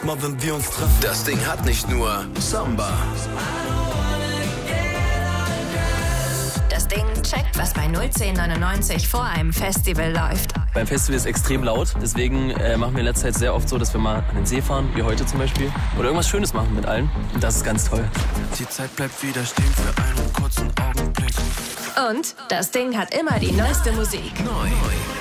mal, wenn wir uns treffen. Das Ding hat nicht nur Samba. Das Ding checkt, was bei 01099 vor einem Festival läuft. Beim Festival ist extrem laut, deswegen machen wir in letzter Zeit sehr oft so, dass wir mal an den See fahren, wie heute zum Beispiel, oder irgendwas Schönes machen mit allen. Und das ist ganz toll. Die Zeit bleibt wieder stehen für einen kurzen Augenblick. Und das Ding hat immer die neueste Musik. Neu.